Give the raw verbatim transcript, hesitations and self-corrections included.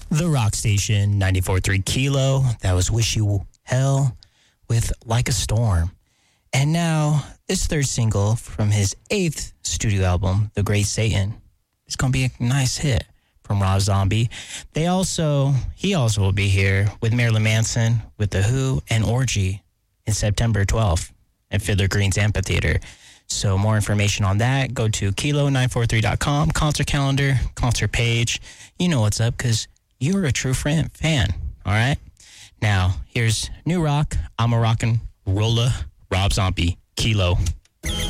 The Rock Station, ninety-four point three Kilo. That was Wish You Hell with Like a Storm. And now, this third single from his eighth studio album, The Great Satan. It's going to be a nice hit from Rob Zombie. They also, he also will be here with Marilyn Manson, with The Who, and Orgy in September twelfth at Fiddler Green's Amphitheater. So more information on that, go to kilo nine four three dot com, concert calendar, concert page. You know what's up because you're a true friend, fan, all right? Now, here's New Rock, I'm a Rockin' Rolla, Rob Zombie, Kilo.